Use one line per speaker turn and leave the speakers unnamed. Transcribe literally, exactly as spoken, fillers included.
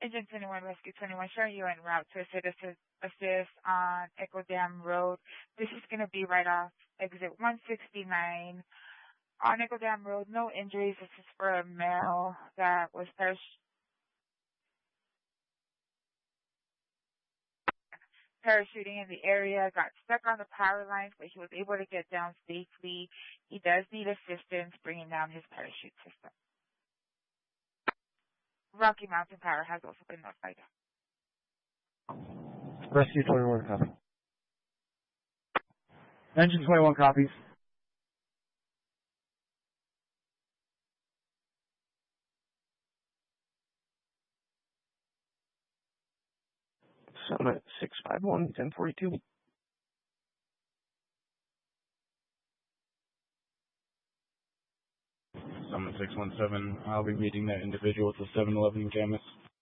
Engine twenty-one, Rescue twenty-one, showing you en route to assist, assist, assist on Echo Dam Road. This is going to be right off exit one sixty-nine on Echo Dam Road. No injuries. This is for a male that was parachuted. parachuting in the area, got stuck on the power lines, but he was able to get down safely. He does need assistance bringing down his parachute system. Rocky Mountain Power has also been notified.
Rescue twenty-one, copy. Engine twenty-one copies. Summit six five one, ten forty-two.
Summit six one seven, I'll be meeting that individual at the seven eleven in Camas.